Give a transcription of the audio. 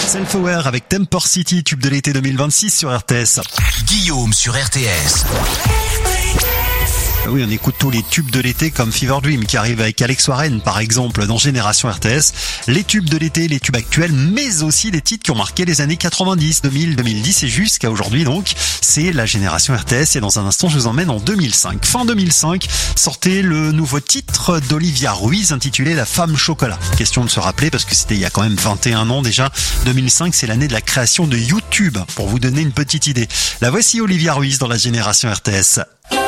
Self-Aware avec Temper City, tube de l'été 2026 sur RTS. Guillaume sur RTS. Oui, on écoute tous les tubes de l'été comme Fever Dream qui arrive avec Alex Warren par exemple dans Génération RTS. Les tubes de l'été, les tubes actuels, mais aussi les titres qui ont marqué les années 90, 2000, 2010 et jusqu'à aujourd'hui donc. C'est la Génération RTS et dans un instant je vous emmène en 2005. Fin 2005, sortait le nouveau titre d'Olivia Ruiz intitulé La Femme Chocolat. Question de se rappeler parce que c'était il y a quand même 21 ans déjà. 2005, c'est l'année de la création de YouTube pour vous donner une petite idée. La voici Olivia Ruiz dans la Génération RTS.